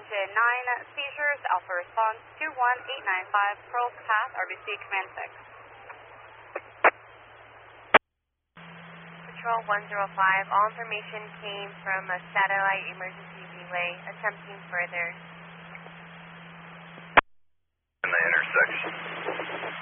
engine 9, seizures, Alpha response 21895, probe path, RBC command 6. Patrol 105, all information came from a satellite emergency relay, attempting further. In the intersection.